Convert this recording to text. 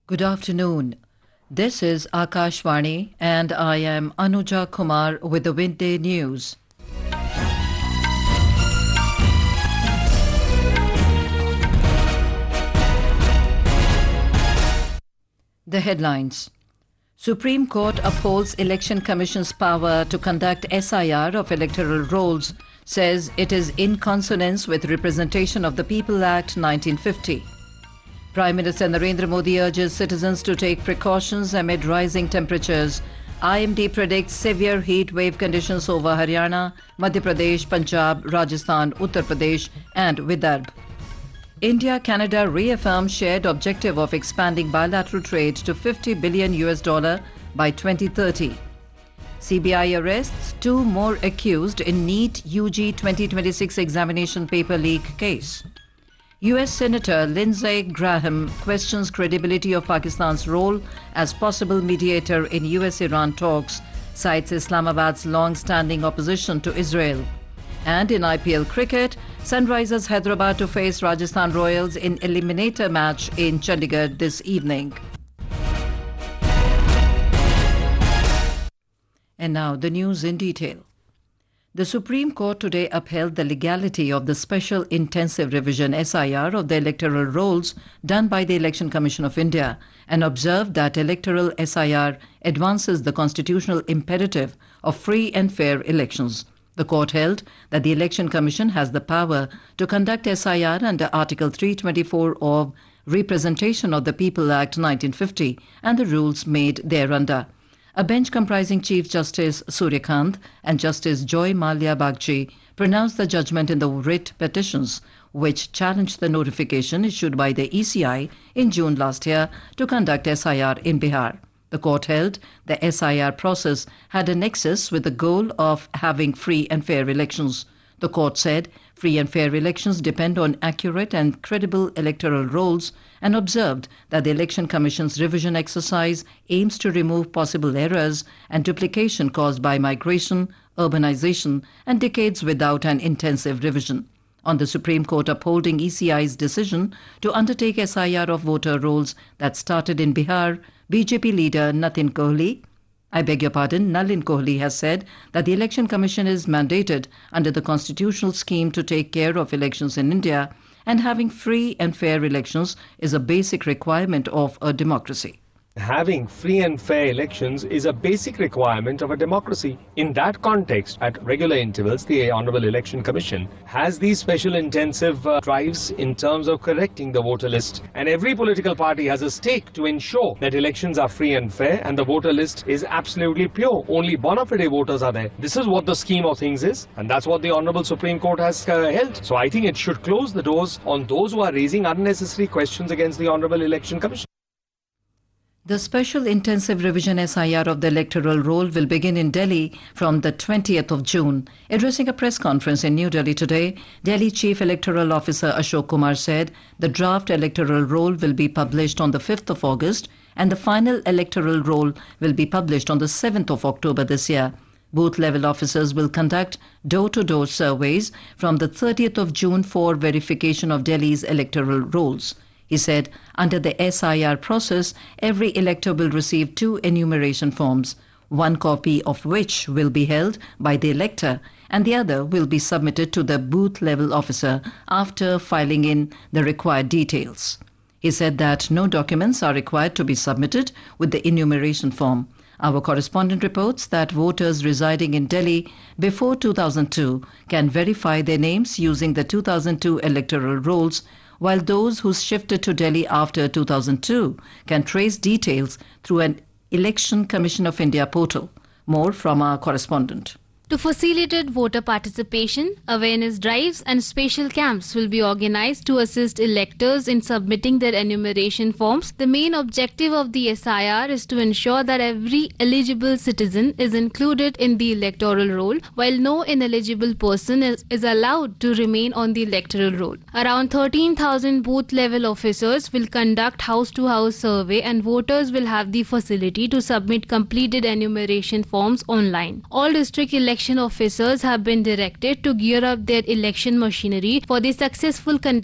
Good afternoon. This is Akashvani and I am Anuja Kumar with the Midday News. The headlines. Supreme Court upholds Election Commission's power to conduct SIR of electoral rolls, says it is in consonance with Representation of the People Act 1950. Prime Minister Narendra Modi urges citizens to take precautions amid rising temperatures. IMD predicts severe heat wave conditions over Haryana, Madhya Pradesh, Punjab, Rajasthan, Uttar Pradesh and Vidarbha. India-Canada reaffirms shared objective of expanding bilateral trade to $50 billion by 2030. CBI arrests two more accused in NEET UG 2026 examination paper leak case. US Senator Lindsey Graham questions credibility of Pakistan's role as possible mediator in US-Iran talks, cites Islamabad's long-standing opposition to Israel. And in IPL cricket, Sunrisers Hyderabad to face Rajasthan Royals in eliminator match in Chandigarh this evening. And now the news in detail. The Supreme Court today upheld the legality of the Special Intensive Revision SIR of the electoral rolls done by the Election Commission of India and observed that electoral SIR advances the constitutional imperative of free and fair elections. The court held that the Election Commission has the power to conduct SIR under Article 324 of Representation of the People Act 1950 and the rules made thereunder. A bench comprising Chief Justice Suryakant and Justice Joy Malia Bagchi pronounced the judgment in the writ petitions, which challenged the notification issued by the ECI in June last year to conduct SIR in Bihar. The court held the SIR process had a nexus with the goal of having free and fair elections. The court said free and fair elections depend on accurate and credible electoral rolls and observed that the Election Commission's revision exercise aims to remove possible errors and duplication caused by migration, urbanization, and decades without an intensive revision. On the Supreme Court upholding ECI's decision to undertake SIR of voter rolls that started in Bihar, BJP leader Nalin Kohli has said that the Election Commission is mandated under the constitutional scheme to take care of elections in India, and having free and fair elections is a basic requirement of a democracy. Having free and fair elections is a basic requirement of a democracy. In that context, at regular intervals, the Honorable Election Commission has these special intensive drives in terms of correcting the voter list. And every political party has a stake to ensure that elections are free and fair and the voter list is absolutely pure. Only bona fide voters are there. This is what the scheme of things is, and that's what the Honorable Supreme Court has held. So I think it should close the doors on those who are raising unnecessary questions against the Honorable Election Commission. The Special Intensive Revision SIR of the electoral roll will begin in Delhi from the 20th of June. Addressing a press conference in New Delhi today, Delhi Chief Electoral Officer Ashok Kumar said the draft electoral roll will be published on the 5th of August and the final electoral roll will be published on the 7th of October this year. Booth-level officers will conduct door-to-door surveys from the 30th of June for verification of Delhi's electoral rolls. He said, under the SIR process, every elector will receive 2 enumeration forms, one copy of which will be held by the elector and the other will be submitted to the booth-level officer after filing in the required details. He said that no documents are required to be submitted with the enumeration form. Our correspondent reports that voters residing in Delhi before 2002 can verify their names using the 2002 electoral rolls, while those who shifted to Delhi after 2002 can trace details through an Election Commission of India portal. More from our correspondent. To facilitate voter participation, awareness drives and special camps will be organized to assist electors in submitting their enumeration forms. The main objective of the SIR is to ensure that every eligible citizen is included in the electoral roll, while no ineligible person is allowed to remain on the electoral roll. Around 13,000 booth-level officers will conduct house-to-house survey and voters will have the facility to submit completed enumeration forms online. All district election officers have been directed to gear up their election machinery for the successful conduct